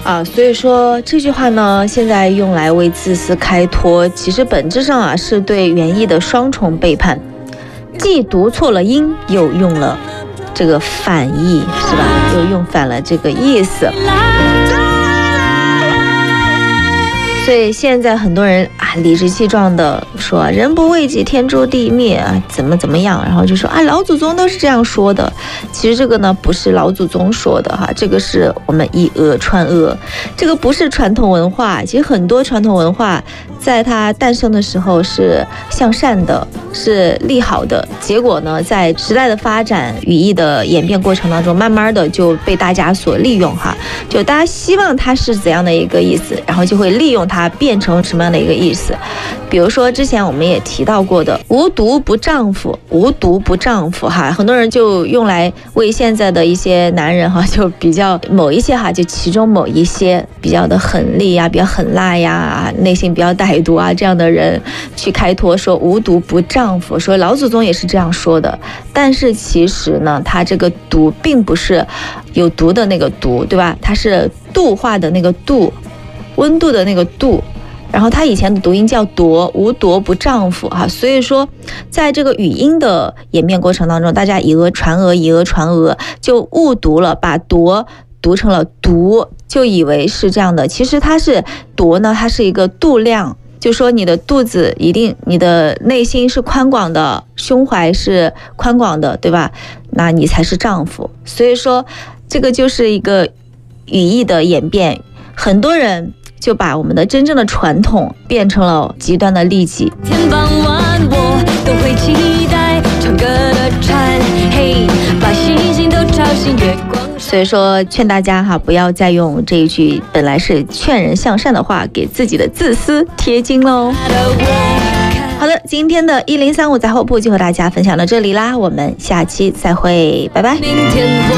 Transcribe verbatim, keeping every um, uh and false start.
啊，所以说这句话呢，现在用来为自私开脱，其实本质上啊是对原意的双重背叛，既读错了音，又用了这个反义，是吧？又用反了这个意思。所以现在很多人啊理直气壮的说人不为己天诛地灭啊，怎么怎么样，然后就说啊老祖宗都是这样说的。其实这个呢不是老祖宗说的哈，这个是我们以讹传讹，这个不是传统文化。其实很多传统文化在它诞生的时候是向善的，是利好的，结果呢在时代的发展语义的演变过程当中，慢慢的就被大家所利用哈，就大家希望它是怎样的一个意思，然后就会利用它变成什么样的一个意思。比如说之前我们也提到过的无毒不丈夫，无毒不丈夫哈，很多人就用来为现在的一些男人哈，就比较某一些哈，就其中某一些比较的狠厉呀，比较狠辣呀，内心比较歹毒啊，这样的人去开脱说无毒不丈夫，说老祖宗也是这样说的。但是其实呢，他这个毒并不是有毒的那个毒，对吧？它是度化的那个度，温度的那个度，然后它以前的读音叫夺，无夺不丈夫哈。所以说在这个语音的演变过程当中，大家以讹传讹，以讹传讹，就误读了，把夺读成了毒，就以为是这样的。其实它是夺呢，它是一个度量，就说你的肚子一定，你的内心是宽广的，胸怀是宽广的，对吧？那你才是丈夫。所以说这个就是一个语义的演变，很多人就把我们的真正的传统变成了极端的利己。 天傍晚我都会期待唱歌的蝉，嘿，把星星都吵醒月光。 所以说劝大家哈，不要再用这一句本来是劝人向善的话给自己的自私贴金喽。好的，今天的一零三五杂货铺就和大家分享到这里啦，我们下期再会，拜拜。